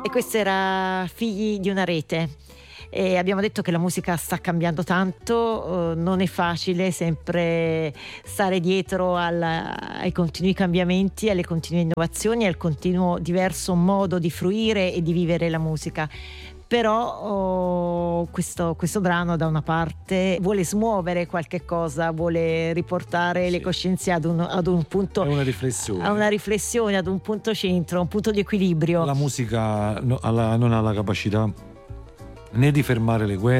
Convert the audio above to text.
questo era Figli di una rete. E abbiamo detto che la musica sta cambiando tanto, non è facile sempre stare dietro ai continui cambiamenti, alle continue innovazioni, al continuo diverso modo di fruire e di vivere la musica. Però questo brano da una parte vuole smuovere qualche cosa, vuole riportare le coscienze ad un punto, è una riflessione. a una riflessione, ad un punto centro, un punto di equilibrio. La musica non ha la capacità né di fermare le guerre